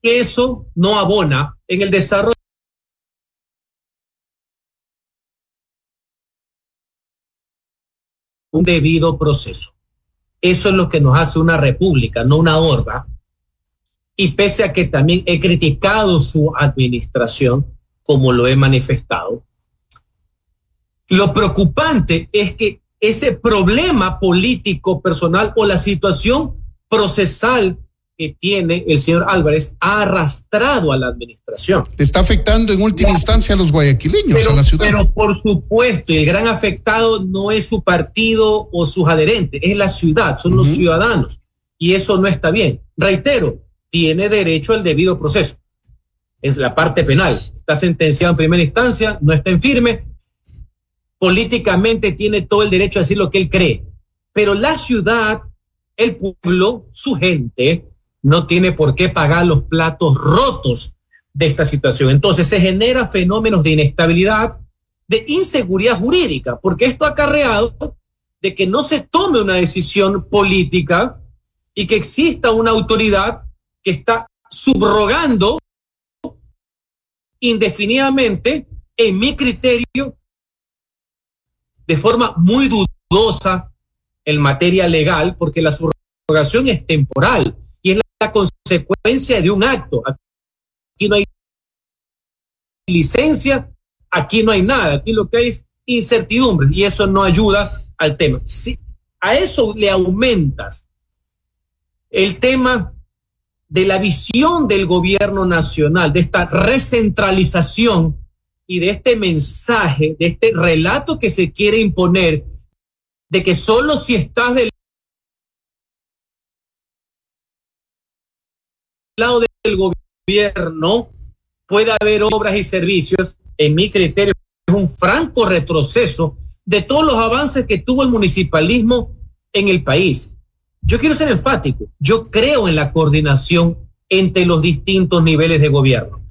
que eso no abona en el desarrollo de un debido proceso. Eso es lo que nos hace una república, no una horda. Y pese a que también he criticado su administración, como lo he manifestado, lo preocupante es que ese problema político personal o la situación procesal que tiene el señor Álvarez ha arrastrado a la administración. Está afectando en última instancia a los guayaquileños, a la ciudad. Pero por supuesto, el gran afectado no es su partido o sus adherentes, es la ciudad, son los ciudadanos. Y eso no está bien. Reitero, tiene derecho al debido proceso. Es la parte penal. Está sentenciado en primera instancia, no está en firme. Políticamente tiene todo el derecho a decir lo que él cree. Pero la ciudad, el pueblo, su gente, no tiene por qué pagar los platos rotos de esta situación. Entonces se generan fenómenos de inestabilidad, de inseguridad jurídica, porque esto ha acarreado de que no se tome una decisión política y que exista una autoridad que está subrogando indefinidamente, en mi criterio, de forma muy dudosa en materia legal, porque la subrogación es temporal y es la consecuencia de un acto. Aquí no hay licencia, aquí no hay nada, aquí lo que hay es incertidumbre y eso no ayuda al tema. Si a eso le aumentas el tema de la visión del gobierno nacional, de esta recentralización y de este mensaje, de este relato que se quiere imponer, de que solo si estás del lado del gobierno puede haber obras y servicios, en mi criterio es un franco retroceso de todos los avances que tuvo el municipalismo en el país. Yo quiero ser enfático, yo creo en la coordinación entre los distintos niveles de gobierno.